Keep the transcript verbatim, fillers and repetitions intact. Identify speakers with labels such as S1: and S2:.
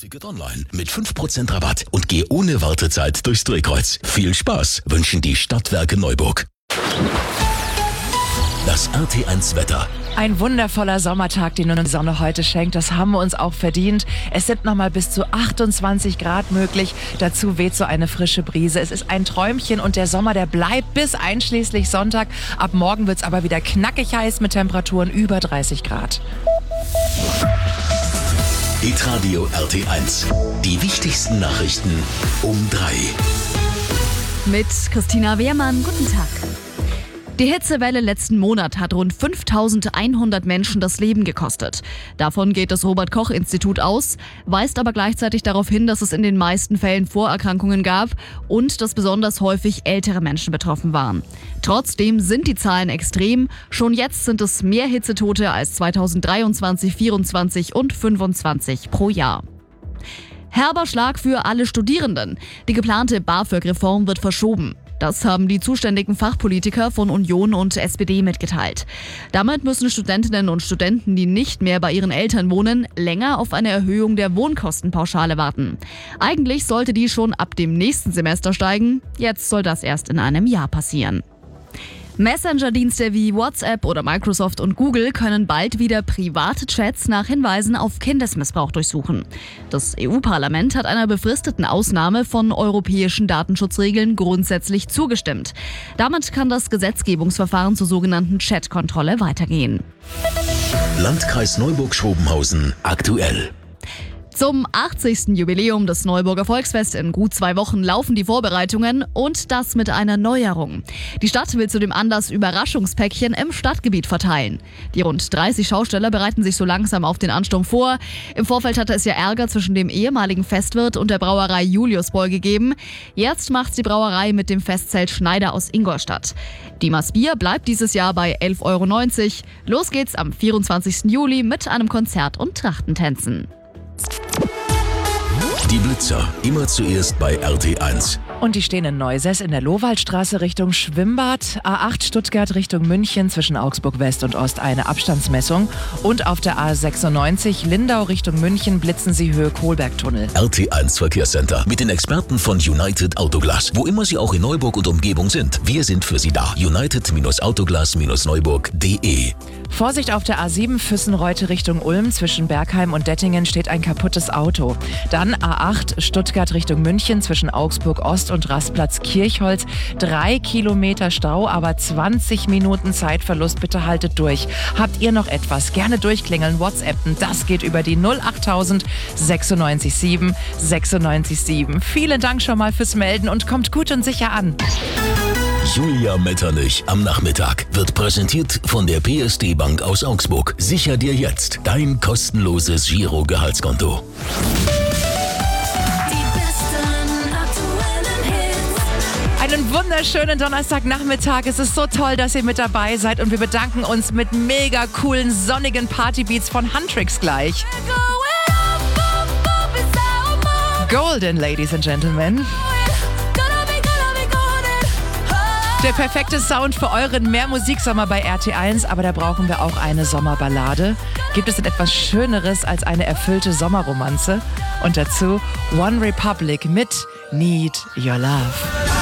S1: Ticket online mit fünf Prozent Rabatt und geh ohne Wartezeit durchs Drehkreuz. Viel Spaß wünschen die Stadtwerke Neuburg. Das R T eins Wetter.
S2: Ein wundervoller Sommertag, den uns die Sonne heute schenkt. Das haben wir uns auch verdient. Es sind noch mal bis zu achtundzwanzig Grad möglich. Dazu weht so eine frische Brise. Es ist ein Träumchen und der Sommer, der bleibt bis einschließlich Sonntag. Ab morgen wird es aber wieder knackig heiß mit Temperaturen über dreißig Grad.
S1: Hitradio R T eins. Die wichtigsten Nachrichten um drei.
S3: Mit Christina Wehrmann. Guten Tag. Die Hitzewelle letzten Monat hat rund fünftausendeinhundert Menschen das Leben gekostet. Davon geht das Robert-Koch-Institut aus, weist aber gleichzeitig darauf hin, dass es in den meisten Fällen Vorerkrankungen gab und dass besonders häufig ältere Menschen betroffen waren. Trotzdem sind die Zahlen extrem. Schon jetzt sind es mehr Hitzetote als zweitausenddreiundzwanzig, vierundzwanzig und fünfundzwanzig pro Jahr. Herber Schlag für alle Studierenden. Die geplante BAföG-Reform wird verschoben. Das haben die zuständigen Fachpolitiker von Union und S P D mitgeteilt. Damit müssen Studentinnen und Studenten, die nicht mehr bei ihren Eltern wohnen, länger auf eine Erhöhung der Wohnkostenpauschale warten. Eigentlich sollte die schon ab dem nächsten Semester steigen. Jetzt soll das erst in einem Jahr passieren. Messenger-Dienste wie WhatsApp oder Microsoft und Google können bald wieder private Chats nach Hinweisen auf Kindesmissbrauch durchsuchen. Das E U-Parlament hat einer befristeten Ausnahme von europäischen Datenschutzregeln grundsätzlich zugestimmt. Damit kann das Gesetzgebungsverfahren zur sogenannten Chat-Kontrolle weitergehen.
S1: Landkreis Neuburg-Schrobenhausen aktuell.
S3: Zum achtzigsten Jubiläum des Neuburger Volksfest in gut zwei Wochen laufen die Vorbereitungen und das mit einer Neuerung. Die Stadt will zu dem Anlass Überraschungspäckchen im Stadtgebiet verteilen. Die rund dreißig Schausteller bereiten sich so langsam auf den Ansturm vor. Im Vorfeld hatte es ja Ärger zwischen dem ehemaligen Festwirt und der Brauerei Juliusboll gegeben. Jetzt macht's die Brauerei mit dem Festzelt Schneider aus Ingolstadt. Dimas Bier bleibt dieses Jahr bei elf Euro neunzig. Los geht's am vierundzwanzigsten Juli mit einem Konzert und Trachtentänzen.
S1: Die Blitzer, immer zuerst bei R T eins.
S2: Und die stehen in Neusess in der Lohwaldstraße Richtung Schwimmbad, A acht Stuttgart Richtung München zwischen Augsburg West und Ost eine Abstandsmessung und auf der A sechsundneunzig Lindau Richtung München blitzen sie Höhe Kohlbergtunnel.
S1: R T eins Verkehrscenter mit den Experten von United Autoglas. Wo immer Sie auch in Neuburg und Umgebung sind, wir sind für Sie da. United Autoglas Neuburg punkt de.
S2: Vorsicht auf der A sieben Füssenreute Richtung Ulm zwischen Bergheim und Dettingen steht ein kaputtes Auto. Dann A acht Stuttgart Richtung München zwischen Augsburg Ost und Rastplatz Kirchholz. Drei Kilometer Stau, aber zwanzig Minuten Zeitverlust. Bitte haltet durch. Habt ihr noch etwas? Gerne durchklingeln, WhatsAppen. Das geht über die null achttausend sechsundneunzig sieben sechsundneunzig sieben. Vielen Dank schon mal fürs Melden und kommt gut und sicher an.
S1: Julia Metternich am Nachmittag wird präsentiert von der P S D Bank aus Augsburg. Sicher dir jetzt dein kostenloses Giro-Gehaltskonto.
S2: Einen wunderschönen Donnerstagnachmittag. Es ist so toll, dass ihr mit dabei seid und wir bedanken uns mit mega coolen, sonnigen Partybeats von Huntrix gleich. Golden, Ladies and Gentlemen. Der perfekte Sound für euren Mehr-Musik-Sommer bei R T eins, aber da brauchen wir auch eine Sommerballade. Gibt es denn etwas Schöneres als eine erfüllte Sommerromanze? Und dazu One Republic mit Need Your Love.